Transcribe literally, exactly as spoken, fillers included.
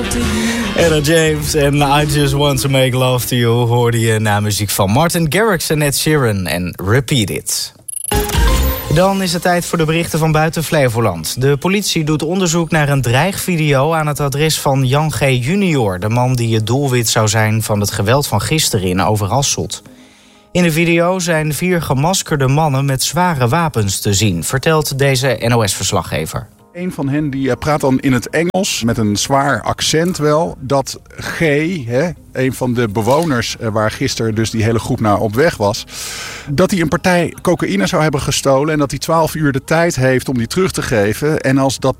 Etta James en I Just Want To Make Love To You hoorde je na muziek van Martin Garrix en Ed Sheeran en Repeat It. Dan is het tijd voor de berichten van buiten Flevoland. De politie doet onderzoek naar een dreigvideo aan het adres van Jan G. junior... de man die het doelwit zou zijn van het geweld van gisteren in Overasselt. In de video zijn vier gemaskerde mannen met zware wapens te zien, vertelt deze N O S-verslaggever. Een van hen die praat dan in het Engels, met een zwaar accent wel, dat G, hè, een van de bewoners waar gisteren dus die hele groep naar op weg was, dat hij een partij cocaïne zou hebben gestolen en dat hij twaalf uur de tijd heeft om die terug te geven. En als dat